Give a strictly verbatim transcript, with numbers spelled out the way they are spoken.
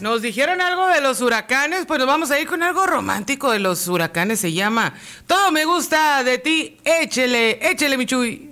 Nos dijeron algo de los huracanes, pues nos vamos a ir con algo romántico de los huracanes. Se llama Todo me gusta de ti. Échele, échele, mi Chuy.